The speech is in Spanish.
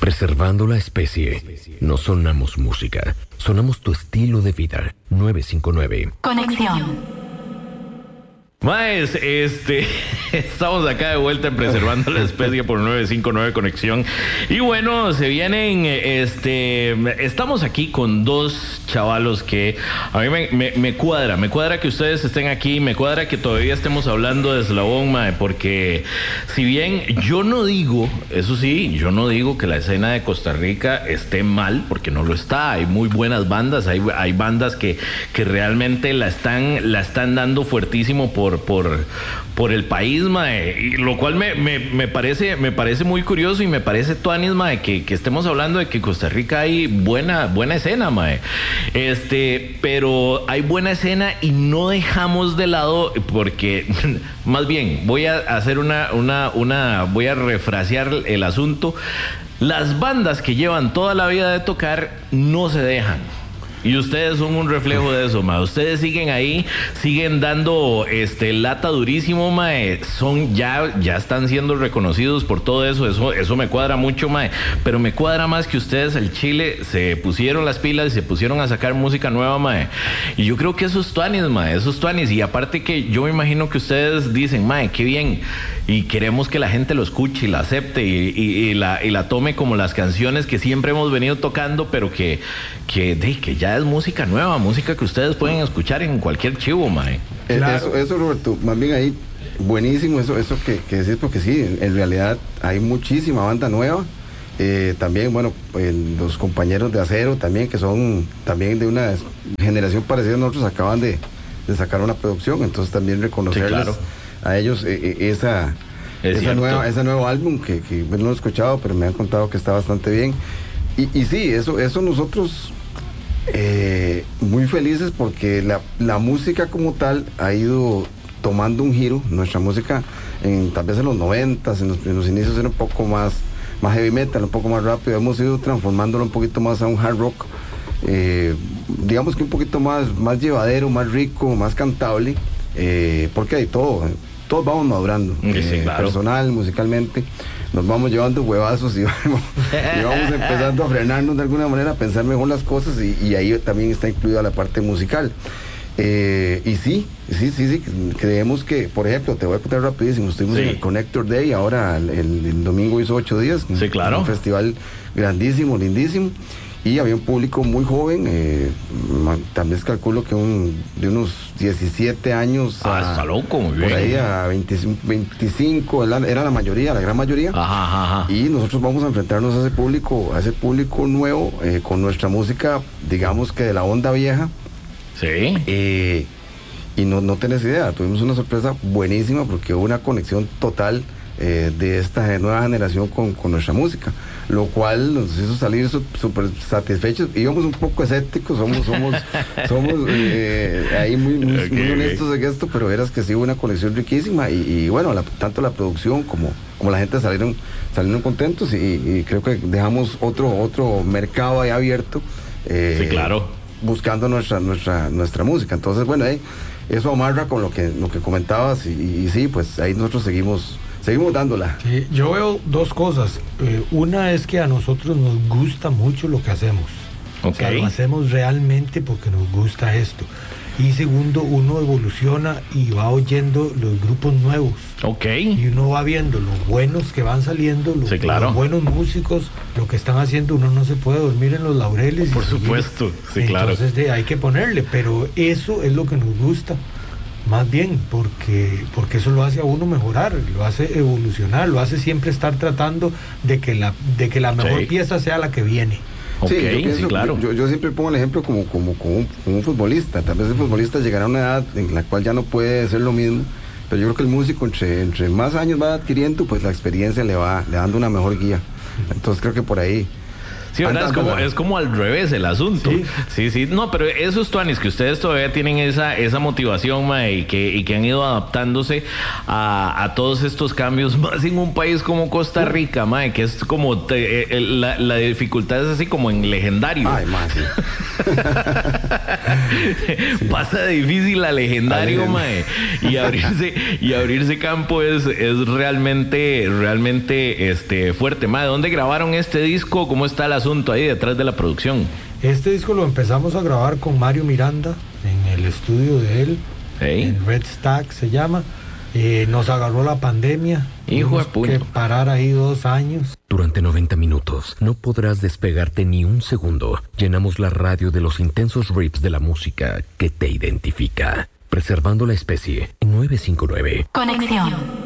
Preservando la especie. No sonamos música, sonamos tu estilo de vida. 959. Conexión. Maes, estamos acá de vuelta en Preservando la Especie por 959 Conexión. Y bueno, se vienen, estamos aquí con dos chavalos que a mí me cuadra que ustedes estén aquí, me cuadra que todavía estemos hablando de Eslabón, mae, porque si bien yo no digo, eso sí, yo no digo que la escena de Costa Rica esté mal, porque no lo está, hay muy buenas bandas, hay bandas que realmente la están dando fuertísimo por el país, mae, y lo cual me parece muy curioso y me parece tuanis, mae, que estemos hablando de que en Costa Rica hay buena escena, mae. Pero hay buena escena y no dejamos de lado, porque más bien voy a hacer voy a refrasear el asunto. Las bandas que llevan toda la vida de tocar no se dejan. Y ustedes son un reflejo de eso, mae. Ustedes siguen ahí, siguen dando lata durísimo, mae. Ya están siendo reconocidos por todo eso. Eso me cuadra mucho, mae. Pero me cuadra más que ustedes al Chile se pusieron las pilas y se pusieron a sacar música nueva, mae. Y yo creo que eso es tuanis, mae. Eso es tuanis. Y aparte que yo me imagino que ustedes dicen, mae, qué bien. Y queremos que la gente lo escuche y la acepte y la tome como las canciones que siempre hemos venido tocando, pero que ya es música nueva, música que ustedes pueden escuchar en cualquier chivo, mae. Claro. Eso, Roberto, más bien ahí, buenísimo eso que decís, porque sí, en realidad hay muchísima banda nueva. También, bueno, los compañeros de Acero también, que son también de una generación parecida a nosotros, acaban de sacar una producción, entonces también reconocerles, sí, claro, a ellos ese nuevo álbum que no lo he escuchado, pero me han contado que está bastante bien. Y sí, eso nosotros muy felices, porque la música como tal ha ido tomando un giro. Nuestra música tal vez en los 90s, en los inicios era un poco más heavy metal, un poco más rápido. Hemos ido transformándolo un poquito más a un hard rock, digamos que un poquito más llevadero, más rico, más cantable, porque hay todos vamos madurando, sí, claro, personal, musicalmente, nos vamos llevando huevazos y vamos empezando a frenarnos de alguna manera, a pensar mejor las cosas, y ahí también está incluida la parte musical. Y sí, creemos que, por ejemplo, te voy a contar rapidísimo, estuvimos en el Connector Day, ahora el domingo hizo 8 días, sí, claro, un festival grandísimo, lindísimo, y había un público muy joven, también calculo que de unos 17 años está loco, muy bien, por ahí a 25, era la mayoría, la gran mayoría. Ajá. Y nosotros vamos a enfrentarnos a ese público nuevo, con nuestra música, digamos que de la onda vieja. Sí. Y no tenés idea, tuvimos una sorpresa buenísima, porque hubo una conexión total de esta nueva generación con nuestra música, lo cual nos hizo salir súper satisfechos. Íbamos un poco escépticos, somos ahí muy honestos en esto, pero verás que sí hubo una conexión riquísima, y bueno, tanto la producción como la gente salieron contentos, y creo que dejamos otro mercado ahí abierto, sí, claro, buscando nuestra música. Entonces, bueno, eso amarra con lo que comentabas, y sí, pues ahí nosotros seguimos dándola. Sí, yo veo dos cosas. Una es que a nosotros nos gusta mucho lo que hacemos. Okay. O sea, lo hacemos realmente porque nos gusta esto. Y segundo, uno evoluciona y va oyendo los grupos nuevos. Okay. Y uno va viendo los buenos que van saliendo, sí, claro, los buenos músicos, lo que están haciendo. Uno no se puede dormir en los laureles. Por supuesto, sí, claro. Entonces hay que ponerle, pero eso es lo que nos gusta. Más bien, porque eso lo hace a uno mejorar, lo hace evolucionar, lo hace siempre estar tratando de que la mejor, sí, pieza sea la que viene. Sí, okay, pienso, sí, claro. Yo siempre pongo el ejemplo como un futbolista. Tal vez el futbolista llegará a una edad en la cual ya no puede ser lo mismo, pero yo creo que el músico entre más años va adquiriendo, pues la experiencia le va dando una mejor guía. Entonces creo que por ahí. Sí, ¿verdad? Es como al revés el asunto. Sí. No, pero esos tuanis que ustedes todavía tienen esa motivación, mae, y que han ido adaptándose a todos estos cambios, más en un país como Costa Rica, mae, que es como la dificultad es así como en legendario. Ay, mae, sí. Pasa de difícil a legendario, mae. Y abrirse campo es realmente fuerte. Mae, ¿dónde grabaron este disco? ¿Cómo está el asunto ahí detrás de la producción? Este disco lo empezamos a grabar con Mario Miranda en el estudio de él, en Red Stack se llama. Nos agarró la pandemia. Hijo de puño. Que parar ahí 2 años. Durante 90 minutos no podrás despegarte ni un segundo. Llenamos la radio de los intensos riffs de la música que te identifica. Preservando la especie en 959. Conexión.